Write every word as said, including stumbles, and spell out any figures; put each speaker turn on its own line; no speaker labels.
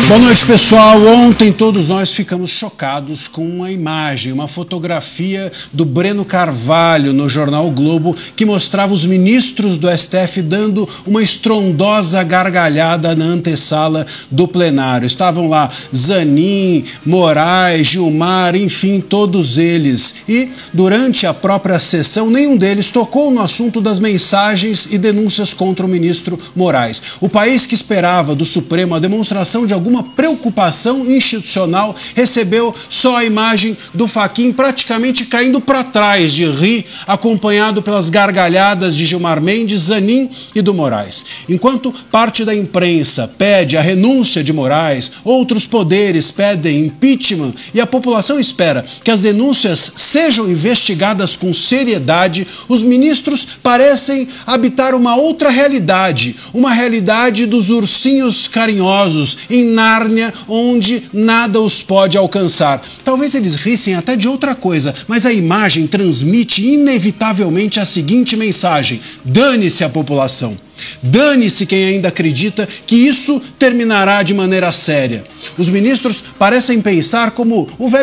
Boa noite, pessoal. Ontem todos nós ficamos chocados com uma imagem, uma fotografia do Breno Carvalho no jornal O Globo, que mostrava os ministros do S T F dando uma estrondosa gargalhada na antessala do plenário. Estavam lá Zanin, Moraes, Gilmar, enfim, todos eles. E durante a própria sessão, nenhum deles tocou no assunto das mensagens e denúncias contra o ministro Moraes. O país que esperava do Supremo a demonstração de alguma preocupação institucional recebeu só a imagem do Fachin praticamente caindo para trás de rir, acompanhado pelas gargalhadas de Gilmar Mendes, Zanin e do Moraes. Enquanto parte da imprensa pede a renúncia de Moraes, outros poderes pedem impeachment e a população espera que as denúncias sejam investigadas com seriedade, os ministros parecem habitar uma outra realidade, uma realidade dos ursinhos carinhosos em Nárnia, onde nada os pode alcançar. Talvez eles rissem até de outra coisa, mas a imagem transmite inevitavelmente a seguinte mensagem: dane-se a população. Dane-se quem ainda acredita que isso terminará de maneira séria. Os ministros parecem pensar como o velho